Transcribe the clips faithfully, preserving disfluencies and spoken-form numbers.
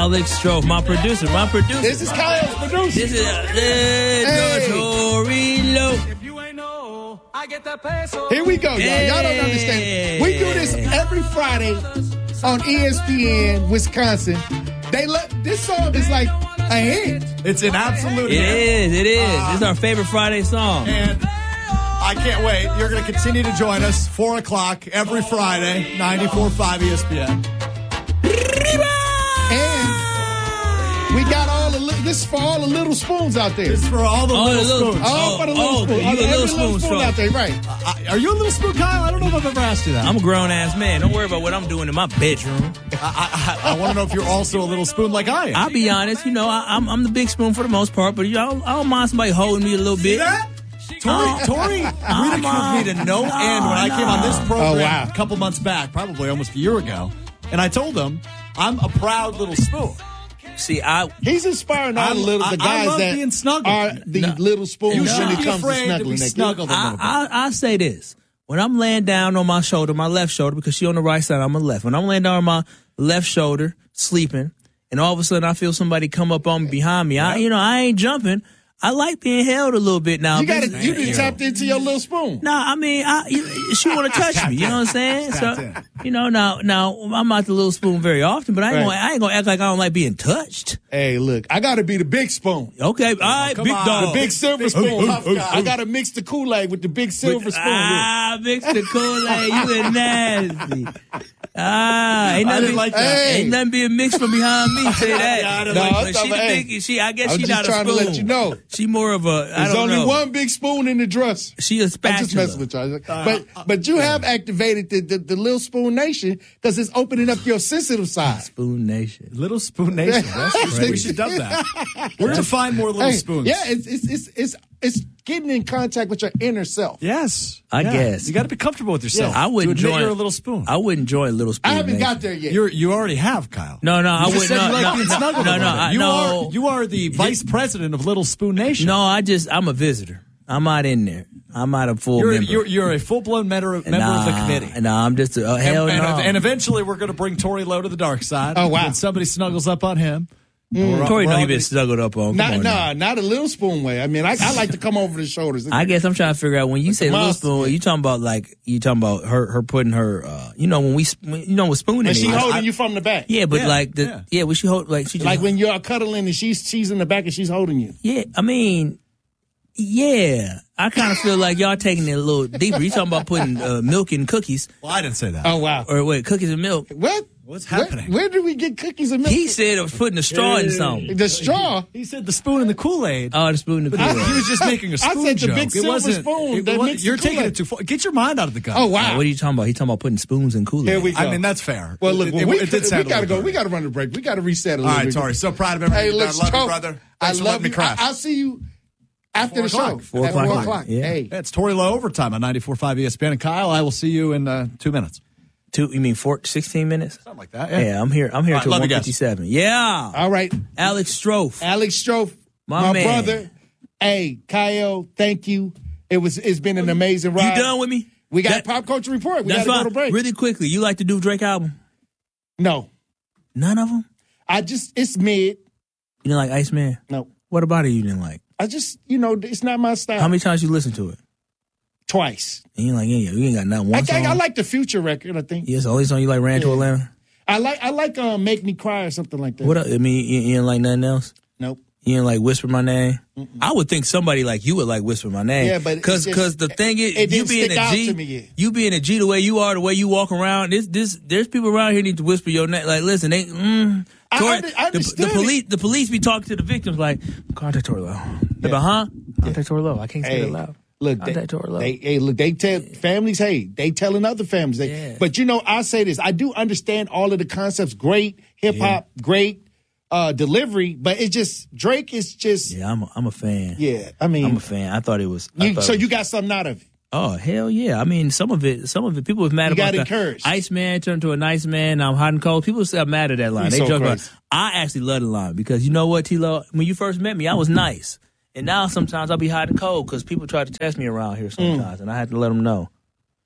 Alex Strofe, my producer, my producer. This is Kyle's producer. This is uh, hey. Tori Low. Here we go, y'all. Hey. Y'all don't understand. We do this every Friday on E S P N, Wisconsin. They let this song is like a hit. It's an absolute It hit. is, it is. Uh, This is our favorite Friday song. And I can't wait. You're going to continue to join us, four o'clock every Friday, ninety-four point five E S P N. And we got all the, li- this is for all the little spoons out there. This is for all the All little the little- spoons. All Oh, for the little oh, spoon. you a Every little spoon, spoon Stroke. out there, right? Uh, are you a little spoon, Kyle? I don't know if I've ever asked you that. I'm a grown-ass man. Don't worry about what I'm doing in my bedroom. I, I, I want to know if you're also a little spoon like I am. I'll be honest, you know, I, I'm I'm the big spoon for the most part, but you know, I don't mind somebody holding me a little bit. that? Tori, Tori ridiculed me to no end when I came on this program Oh, wow. a couple months back, probably almost a year ago. And I told him, I'm a proud little spoon. See, I He's inspiring all I- the little I- the I guys love that being snuggled. are the No. little spoons You when shouldn't it be comes to afraid to snuggling. be that kid. snuggled a little bit. I, I I say this. When I'm laying down on my shoulder, my left shoulder, because she on the right side, I'm on the left. When I'm laying down on my left shoulder, sleeping, and all of a sudden I feel somebody come up on me behind me, I you know, I ain't jumping. I like being held a little bit now. You got to This- you done tapped into your little spoon. No, I mean, I, you- she want to touch me. You know what I'm saying? So, you know, now, now I'm not the little spoon very often, but I ain't Right. gonna, I ain't gonna act like I don't like being touched. Hey, look, I got to be the big spoon. Okay, all right, come big on. dog. The big silver Big spoon. tough guy. I got to mix the Kool-Aid with the big silver spoon. Ah, mix the Kool-Aid. You a nasty. Ah, ain't I nothing, didn't like that. Hey. ain't nothing being mixed from behind me. Say that. Yeah, I didn't No, like I'm But talking she, the about- hey, big, she, I guess I'm she just not a trying spoon. to let you know. She more of a. I There's don't only know. one big spoon in the dress. She a I'm spatula. just messing with you. But but you have activated the, the, the Little Spoon Nation because it's opening up your sensitive side. Spoon Nation. Little Spoon Nation. That's Right. We should dub that. We're to find more little Hey, spoons. yeah, it's it's it's it's it's getting in contact with your inner self. Yes. I Yeah. guess. You got to be comfortable with yourself. I wouldn't to admit join. you're a little spoon. I wouldn't join Little Spoon I haven't Nation. got there yet. You're, you already have, Kyle. No, no, I You just wouldn't. said No, you like no, being no, snuggled no, a no, little bit. I- You no. are you are the vice president of Little Spoon Nation. No, I just I'm a visitor. I'm not in there. I'm not a full You're, member. you're you're a full blown member, member nah, of the committee. Nah, I'm just a uh, hell and, no. and, and eventually we're going to bring Tori Lowe to the dark side. Oh, wow. When somebody snuggles up on him. we're- Tori we're know all you been gonna- snuggled up on. Come Not, on nah, now. not a Little Spoon way. I mean, I, I like to come over the shoulders. I guess I'm trying to figure out when you say little monster. spoon, you talking about like you talking about her her putting her uh you know when we when, you know with spooning and she is. holding I- you from the back. yeah, but Yeah, like the yeah. yeah, when she hold like she just, Like when you're cuddling and she's she's in the back and she's holding you. yeah, I mean yeah, I kind of feel like y'all taking it a little deeper. You talking about putting uh, milk in cookies Well, I didn't say that. Oh wow. or wait cookies and milk? What? What's Where- happening? Where, did we get cookies and milk? He said of putting a straw in something. The straw. He said the spoon in the Kool-Aid. Oh, the spoon in the But he, Kool-Aid. he was just making a I spoon said the joke. big it silver wasn't, spoon it that wa- mixed You're the taking Kool-Aid. it too far. Get your mind out of the gun. Oh wow. What are you talking about? He talking about putting spoons in Kool-Aid. Here we go. I mean, that's fair. Well, look, It- well, it- we, it did we sound a gotta little go. We dirty. gotta run a break. We gotta reset a All little right, bit. Tori. So proud of everything Hey, you've look, done. Love you, Stroke, brother. I Thanks for love letting me you. crash. I, I'll see you after Four the show. o'clock. Four At four o'clock. o'clock. Yeah. Hey. Yeah, it's Tori Lowe overtime on ninety-four point five E S P N. And Kyle, I will see you in uh, two minutes. Two? You mean four, sixteen minutes? Something like that. Yeah, I'm here. I'm here All right, till love you one guys. fifty-seven. Yeah. All right. Alex Strofe. Alex Strofe, My my, man. brother. Hey, Kyle, thank you. It was it's been an amazing ride. You done with me? We got That- a pop culture report. We That's gotta go fine. to break. Really quickly, you like to do Drake album? No. None of them? I just it's mid. You didn't like Iceman? No. What about it you didn't like? I just you know, it's not my style. How many times you listen to it? Twice. And you ain't like any of it. You ain't got not one I song? think I like the Future record, I think. Yeah, it's the only song you like ran to Yeah. Atlanta? I like I like um Make Me Cry or something like that. What up? I mean, you, you didn't like nothing else? Nope. You didn't like Whisper My Name? I would think somebody like you would like Whisper My Name. Yeah, but it Cause, just- 'cause the thing is, it you didn't being stick a out G, to me yet. you being a G the way you are, the way you walk around, this, this, there's people around here need to whisper your name. Like, listen, they, mm, I Tori- under- I the, the understood police, the police be talking to the victims like, contact Tori Lowe. They're like, huh? Contact Tori Lowe. I can't say Hey, it loud. Look, they, Contact Tori Lowe. they, hey, look, they tell families, hey, they telling other families. They, Yeah. But you know, I say this, I do understand all of the concepts. Great hip hop, great uh, delivery, but it just Drake is just yeah. Yeah, I'm a, I'm a fan. I mean, I'm a fan. I thought it was. I you, thought so it was- you got something out of it. Oh hell yeah! I mean, some of it, some of it, people was mad You about got the encouraged. Iceman turned to a nice man. Now I'm hot and cold. People got mad at that line. You They so joke about. crazy. I actually love the line because you know what, T-Lo? When you first met me, I was nice, and now sometimes I'll be hot and cold because people try to test me around here sometimes, and I had to let them know.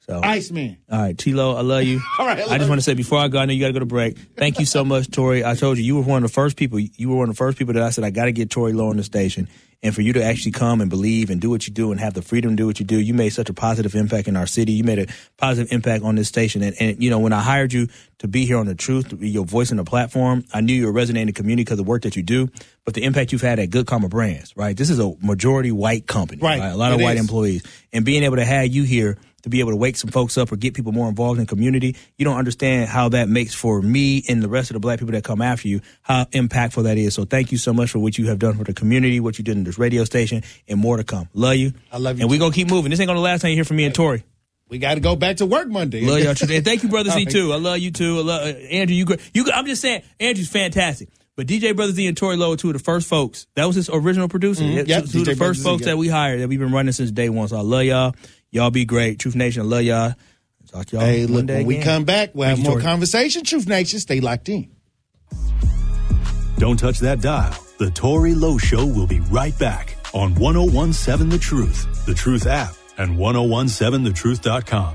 So, Iceman. All right, T-Lo, I love you. All right, I, I just want to say before I go, I know you got to go to break. Thank you so much, Tori. I told you, you were one of the first people. You were one of the first people that I said, I got to get Tori Lowe on the station. And for you to actually come and believe and do what you do and have the freedom to do what you do, you made such a positive impact in our city. You made a positive impact on this station. And, and you know, when I hired you to be here on The Truth, to be your voice in the platform, I knew you were resonating in the community because of the work that you do, but the impact you've had at Good Karma Brands, right? This is a majority white company, right? right? A lot of it white is. employees. And being able to have you here to be able to wake some folks up or get people more involved in the community, you don't understand how that makes for me and the rest of the black people that come after you, how impactful that is. So thank you so much for what you have done for the community, what you did in this radio station, and more to come. Love you. I love you. And too. we're going to keep moving. This ain't going to last time you hear from me and Tori. We got to go back to work Monday. Love y'all. And thank you, Brother Z, right. too. I love you, too. I love uh, Andrew. You, great. you. I'm just saying, Andrew's fantastic. But D J Brother Z and Tori Lowe are two of the first folks. That was his original producer. Mm-hmm. Yeah, Yep, two, two of the D J first Brother folks Z, that yeah. we hired that we've been running since day one. So I love y'all. Y'all be great. Truth Nation, I love y'all. Talk to y'all Hey, one look, day when we again. come back, we'll Thank have you, more Tori. conversation. Truth Nation, stay locked in. Don't touch that dial. The Tori Lowe Show will be right back on one oh one seven The Truth, The Truth app, and ten seventeen the truth dot com.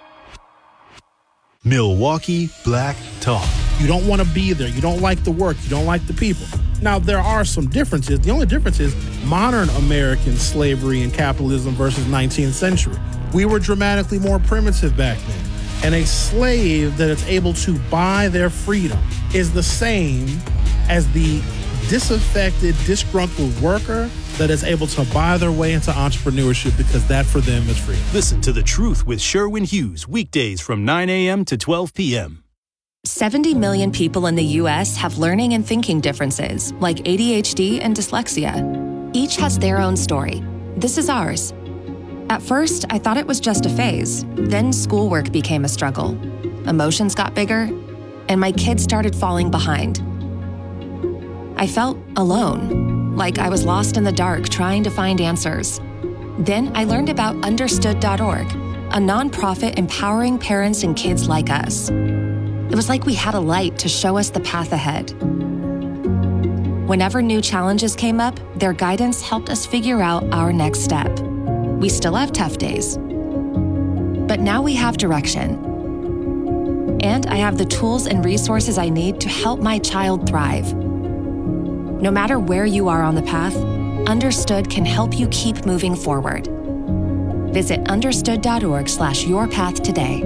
Milwaukee Black Talk. You don't want to be there. You don't like the work. You don't like the people. Now, there are some differences. The only difference is modern American slavery and capitalism versus nineteenth century. We were dramatically more primitive back then. And a slave that is able to buy their freedom is the same as the disaffected, disgruntled worker that is able to buy their way into entrepreneurship because that for them is freedom. Listen to The Truth with Sherwin Hughes weekdays from nine a.m. to twelve p.m. seventy million people in the U S have learning and thinking differences, like A D H D and dyslexia. Each has their own story. This is ours. At first, I thought it was just a phase. Then schoolwork became a struggle. Emotions got bigger, and my kids started falling behind. I felt alone, like I was lost in the dark trying to find answers. Then I learned about understood dot org, a nonprofit empowering parents and kids like us. It was like we had a light to show us the path ahead. Whenever new challenges came up, their guidance helped us figure out our next step. We still have tough days, but now we have direction. And I have the tools and resources I need to help my child thrive. No matter where you are on the path, Understood can help you keep moving forward. Visit understood dot org slash your path today.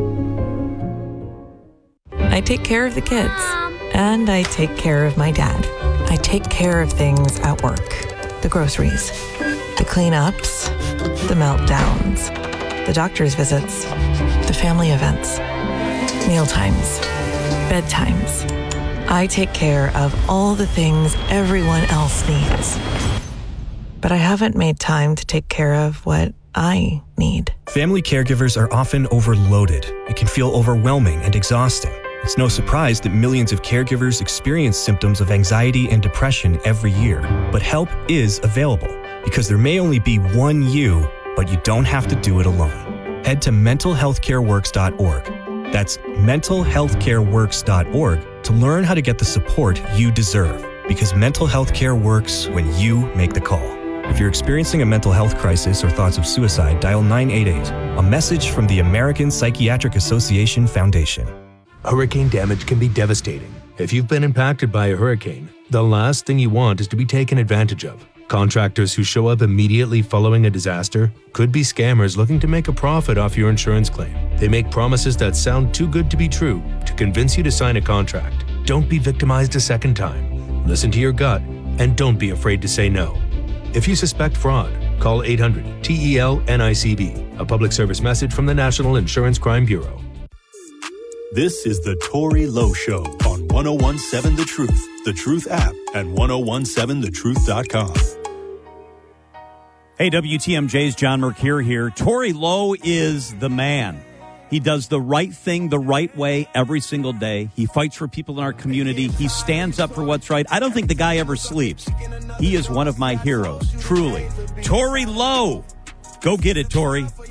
I take care of the kids, and I take care of my dad. I take care of things at work. The groceries, the cleanups, the meltdowns, the doctor's visits, the family events, mealtimes, bedtimes. I take care of all the things everyone else needs. But I haven't made time to take care of what I need. Family caregivers are often overloaded. It can feel overwhelming and exhausting. It's no surprise that millions of caregivers experience symptoms of anxiety and depression every year. But help is available, because there may only be one you, but you don't have to do it alone. Head to mental health care works dot org. That's mental health care works dot org to learn how to get the support you deserve, because mental health care works when you make the call. If you're experiencing a mental health crisis or thoughts of suicide, dial nine eight eight, a message from the American Psychiatric Association Foundation. Hurricane damage can be devastating. If you've been impacted by a hurricane, the last thing you want is to be taken advantage of. Contractors who show up immediately following a disaster could be scammers looking to make a profit off your insurance claim. They make promises that sound too good to be true to convince you to sign a contract. Don't be victimized a second time. Listen to your gut and don't be afraid to say no. If you suspect fraud, call eight hundred T E L N I C B, a public service message from the National Insurance Crime Bureau. This is the Tori Lowe Show on ten seventeen The Truth, The Truth app, and ten seventeen the truth dot com. Hey, W T M J's John Mercure here. Tori Lowe is the man. He does the right thing the right way every single day. He fights for people in our community. He stands up for what's right. I don't think the guy ever sleeps. He is one of my heroes, truly. Tori Lowe. Go get it, Tori.